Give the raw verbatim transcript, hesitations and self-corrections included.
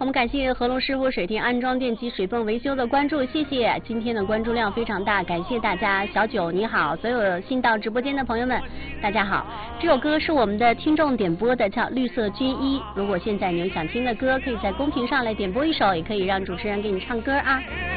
我们感谢何龙师傅水电安装电机水泵维修的关注，谢谢，今天的关注量非常大，感谢大家。小九你好，所有新到直播间的朋友们，大家好。这首歌是我们的听众点播的，叫《绿色军衣》。如果现在你有想听的歌，可以在公屏上来点播一首，也可以让主持人给你唱歌啊。